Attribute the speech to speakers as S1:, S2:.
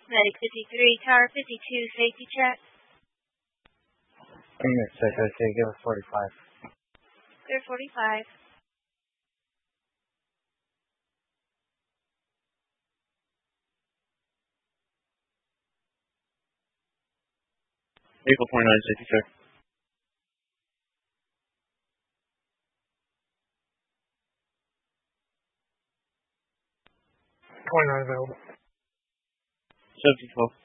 S1: Medic 53, Tower 52, safety check.
S2: Okay, give us 45.
S1: Clear 45.
S3: Vehicle 29, safety check.
S4: 29 available.
S3: 1712.